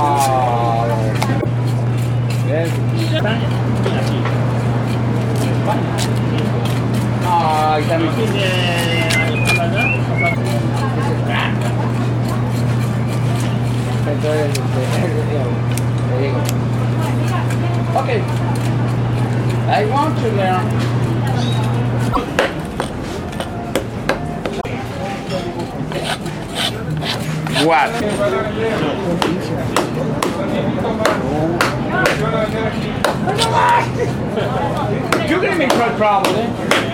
Ah, bien. Ay, también. Entonces, te digo. Okay. I want to learn. What? You're gonna make trouble, eh?